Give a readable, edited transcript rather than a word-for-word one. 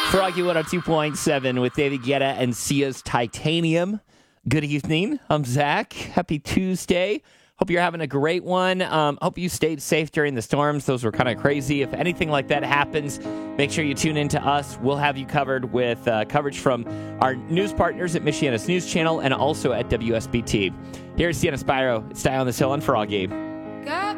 Froggy 102.7 with David Guetta and Sia's Titanium. Good evening. I'm Zach. Happy Tuesday. Hope you're having a great one. Hope you stayed safe during the storms. Those were kind of crazy. If anything like that happens, make sure you tune in to us. We'll have you covered with coverage from our news partners at Michiana's News Channel and also at WSBT. Here's Sienna Spyro. It's Die on this Hill on Froggy. Got